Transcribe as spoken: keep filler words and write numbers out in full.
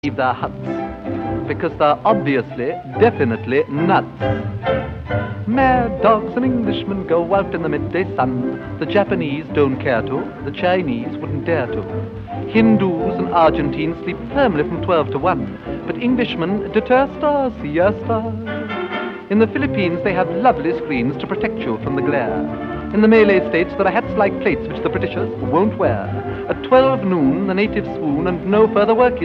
leave their huts, because they're obviously, definitely nuts. Mad dogs and Englishmen go out in the midday sun. The Japanese don't care to, the Chinese wouldn't dare to. Hindus and Argentines sleep firmly from twelve to one, but Englishmen deter stars, siesta. In the Philippines they have lovely screens to protect you from the glare. In the Malay states there are hats like plates which the Britishers won't wear. At twelve noon the natives swoon and no further work is